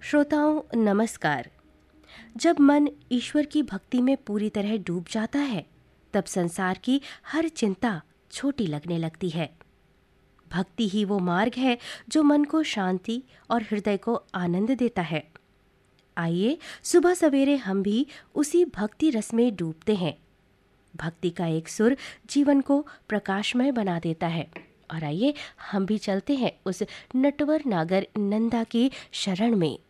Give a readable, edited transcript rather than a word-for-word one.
श्रोताओं नमस्कार। जब मन ईश्वर की भक्ति में पूरी तरह डूब जाता है तब संसार की हर चिंता छोटी लगने लगती है। भक्ति ही वो मार्ग है जो मन को शांति और हृदय को आनंद देता है। आइए सुबह सवेरे हम भी उसी भक्ति रस में डूबते हैं। भक्ति का एक सुर जीवन को प्रकाशमय बना देता है। और आइए हम भी चलते हैं उस नटवर नागर नंदा की शरण में।